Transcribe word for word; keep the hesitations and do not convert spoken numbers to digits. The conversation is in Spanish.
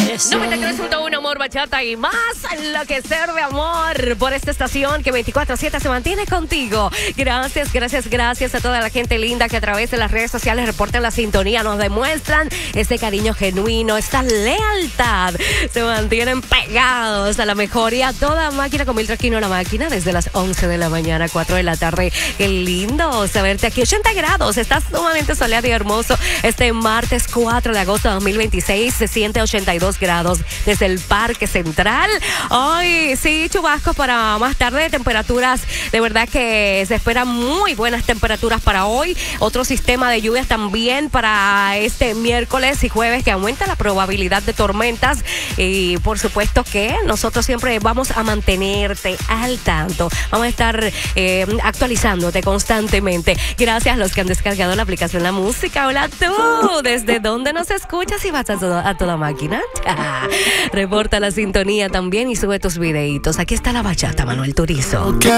noventa y tres punto uno Amor, Bachata y más enloquecer de amor por esta estación que veinticuatro siete se mantiene contigo. Gracias, gracias, gracias a toda la gente linda que a través de las redes sociales reportan la sintonía, nos demuestran ese cariño genuino, esta lealtad. Se mantienen pegados a la mejor y a toda máquina con Mildred Aquino, la máquina, desde las once de la mañana a cuatro de la tarde. Qué lindo saberte aquí. ochenta grados, estás sumamente soleado y hermoso. Este martes cuatro de agosto de dos mil veintiséis se siente ochenta y dos grados desde el Parque Central. Hoy sí, chubascos para más tarde, temperaturas de verdad que se esperan muy buenas temperaturas para hoy. Otro sistema de lluvias también para este miércoles y jueves que aumenta la probabilidad de tormentas. Y por supuesto que nosotros siempre vamos a mantenerte al tanto. Vamos a estar eh, actualizándote constantemente. Gracias a los que han descargado la aplicación La Música. Hola tú, ¿desde dónde nos escuchas y vas a, todo, a toda máquina? Reporta la sintonía también y sube tus videitos. Aquí está la bachata, Manuel Turizo.